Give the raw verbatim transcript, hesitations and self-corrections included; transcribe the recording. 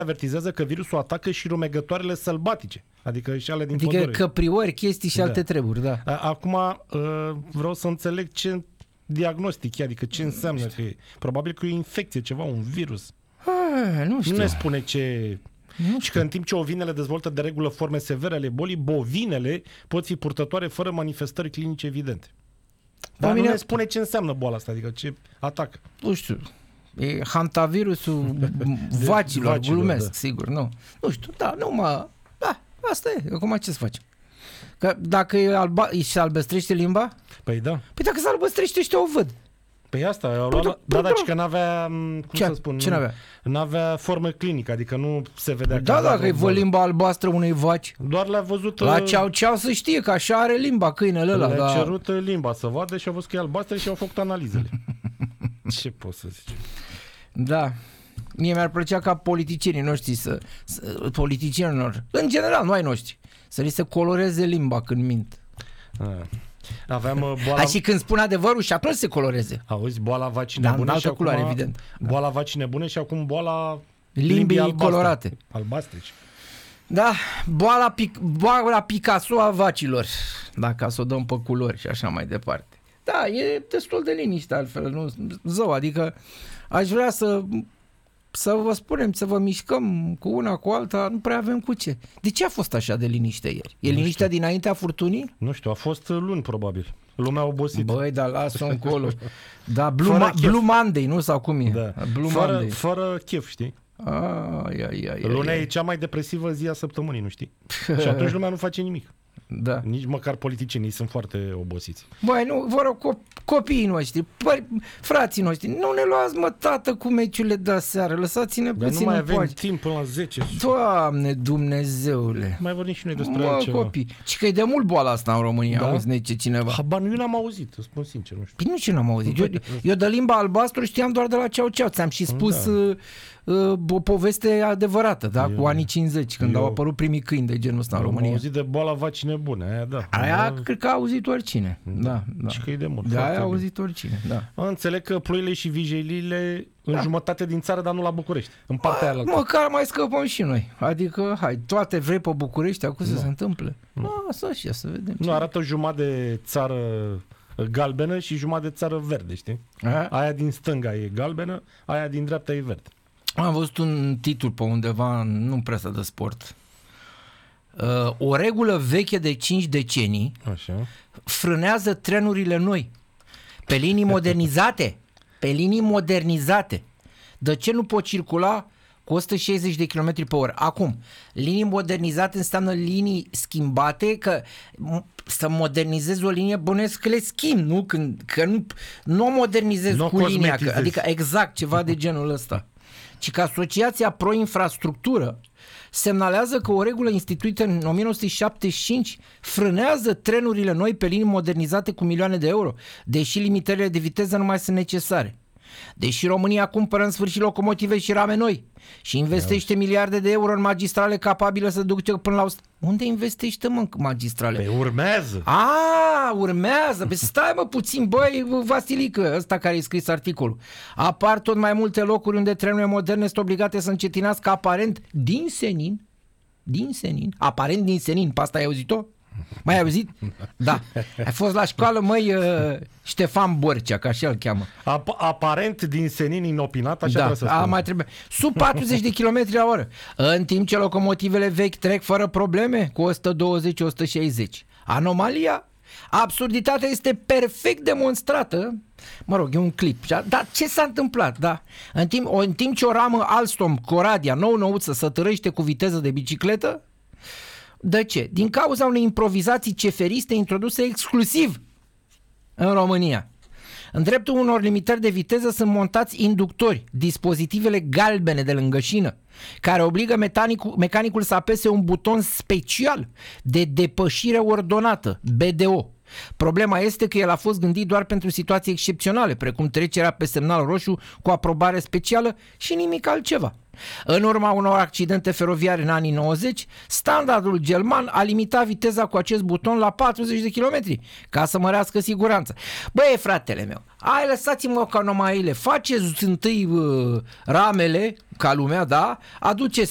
avertizează că virusul atacă și rumegătoarele sălbatice, adică și ale din adică pădure. căpriori, chestii și da. alte treburi, da. Acum vreau să înțeleg ce diagnostic e, adică ce înseamnă că e. Probabil că e o infecție, ceva, un virus. A, nu știu. Nu ne spune ce... Nu și că în timp ce ovinele dezvoltă de regulă forme severe ale bolii, bovinele pot fi purtătoare fără manifestări clinice evidente. Dar mine... nu ne spune ce înseamnă boala asta, adică ce atacă. Nu știu. E hantavirusul vacilor, vacilor, glumesc, da. sigur, nu. Nu știu, da, nu mă... Da, asta e, acum ce să facem? Că dacă e alba, se albăstrește limba? Păi da. Păi dacă se albăstrește ăștia o văd. Păi asta, au Păi, luat, da, da, da, dar că n-avea, cum ce, să spun, ce n-avea? N-avea formă clinică, adică nu se vedea. Da, dacă îi văd limba albastră unei vaci. Doar le-a văzut... La ceau ceau să știe că așa are limba câinele ăla. Le-a da. cerut limba să vadă și au văzut că e albastră și au făcut analizele. Ce pot să zic? Da. Mie mi-ar plăcea ca politicienii noștri să, să politicienilor, în general, nu ai noștri, să li se coloreze limba când mint. A. Aveam boala... A, și când spun adevărul și atunci se coloreze. Auzi, boala vacii da, nebune și culoare, acum... evident. Boala vacii nebune și acum boala limbii, limbii albastre, colorate. Albastrici. Da, boala, pic, boala Picasso a vacilor, dacă să o dăm pe culori și așa mai departe. Da, e destul de liniște altfel, nu zău, adică aș vrea să... să vă spunem, să vă mișcăm cu una, cu alta, nu prea avem cu ce. De ce a fost așa de liniște ieri? E nu liniștea știu. Dinaintea furtunii? Nu știu, a fost luni probabil. Lumea a obosit. Băi, dar lasă-o încolo. Da, Blue, Ma- Blue Monday, nu? Sau cum e? Da. Blue fără, Monday. Fără chef, știi? Ai, ai, ai, Lunea ai. e cea mai depresivă zi a săptămânii, nu știi? Și atunci lumea nu face nimic. Da. Nici măcar politicienii sunt foarte obosiți. Băi, nu, vă rog, co- copiii noștri, păi, frații noștri, nu ne luați, mă, tată, cu meciurile de seară, lăsați-ne Dar puțin nu mai în avem pace. timp până la zece. Doamne, Dumnezeule. Mai vorbim și noi despre mă, altceva. copii. Și că e de mult boala asta în România, da? Auzi, nece cineva. Habar, eu n-am auzit, îți spun sincer, nu știu. Păi nu ce n-am auzit. Eu, eu de limba albastru știam doar de la ceau ceau. Ți-am și spus da. uh, uh, o poveste adevărată, da? Eu, cu anii cincizeci, când eu, au apărut primii câini de genul ăsta în România. Am auzit de boala vacii nebune, aia da. Aia da. cred că a auzit oricine. Da, da. Și că e de mult. De aia a auzit oricine, da. Înțeleg că ploile și vijelile în da. jumătate din țară, dar nu la București. În partea aia altă. Măcar mai scăpăm și noi. Adică, hai, toate vrei pe București, acum să no. se întâmple. No. No. Asta și să vedem. Nu, arată jumătate de țară galbenă și jumătate de țară verde, știi? A? Aia din stânga e galbenă, aia din dreapta e verde. Am văzut un titlu pe undeva, nu presa de sport. Uh, o regulă veche de cinci decenii Așa. frânează trenurile noi. Pe linii modernizate. Pe linii modernizate. De ce nu pot circula cu o sută șaizeci de kilometri pe oră? Acum, linii modernizate înseamnă linii schimbate, că să modernizezi o linie, bănuiesc că le schimb, nu? Când, că nu, nu o modernizezi nu cu linia, că, adică exact ceva de genul ăsta. Ci că Asociația Pro-Infrastructură semnalează că o regulă instituită în o mie nouă sute șaptezeci și cinci frânează trenurile noi pe linii modernizate cu milioane de euro, deși limitările de viteză nu mai sunt necesare. Deși România cumpără în sfârșit locomotive și rame noi și investește miliarde de euro în magistrale capabile să ducă până la... Unde investește, mă, în magistrale? Păi urmează. A, urmează. Păi stai, mă, puțin, băi, Vasilică, ăsta care a scris articolul. Apar tot mai multe locuri unde trenurile moderne sunt obligate să încetinească aparent din senin. Din senin. Aparent din senin. Pe asta ai auzit-o? Mai ai auzit? Da. Ai fost la școală, măi, uh, Ștefan Borcea, ca așa îl cheamă. Ap- aparent din senin inopinat, așa da, trebuie să spun. mai trebuie. Sub patruzeci de kilometri la oră. În timp ce locomotivele vechi trec fără probleme cu o sută douăzeci - o sută șaizeci. Anomalia? Absurditatea este perfect demonstrată. Mă rog, e un clip. Dar ce s-a întâmplat? Da. În timp, în timp ce o ramă Alstom Coradia nou-nouță sătărăște cu viteză de bicicletă, de ce? Din cauza unei improvizații ceferiste introduse exclusiv în România. În dreptul unor limitări de viteză sunt montați inductori, dispozitivele galbene de lângă șină, care obligă mecanicul, mecanicul să apese un buton special de depășire ordonată, B D O. Problema este că el a fost gândit doar pentru situații excepționale, precum trecerea pe semnal roșu cu aprobare specială și nimic altceva. În urma unor accidente feroviare în anii nouăzeci, standardul german a limitat viteza cu acest buton la patruzeci de kilometri ca să mărească siguranța. Băi, fratele meu, hai lăsați-mă cu anomaliile, faceți întâi uh, ramele ca lumea, da? Aduceți